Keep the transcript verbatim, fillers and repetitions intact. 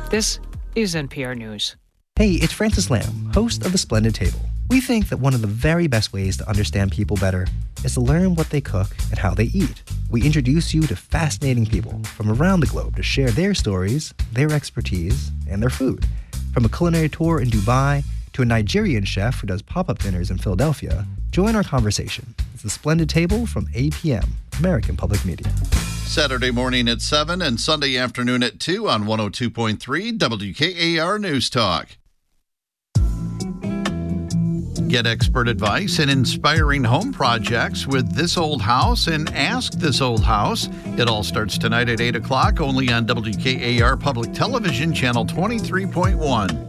This is N P R News. Hey, it's Francis Lamb, host of The Splendid Table. We think that one of the very best ways to understand people better is to learn what they cook and how they eat. We introduce you to fascinating people from around the globe to share their stories, their expertise, and their food. From a culinary tour in Dubai to a Nigerian chef who does pop-up dinners in Philadelphia, join our conversation. It's The Splendid Table from A P M, American Public Media. Saturday morning at seven and Sunday afternoon at two on one oh two point three W K A R News Talk. Get expert advice and inspiring home projects with This Old House and Ask This Old House. It all starts tonight at eight o'clock only on W K A R Public Television, Channel twenty-three point one.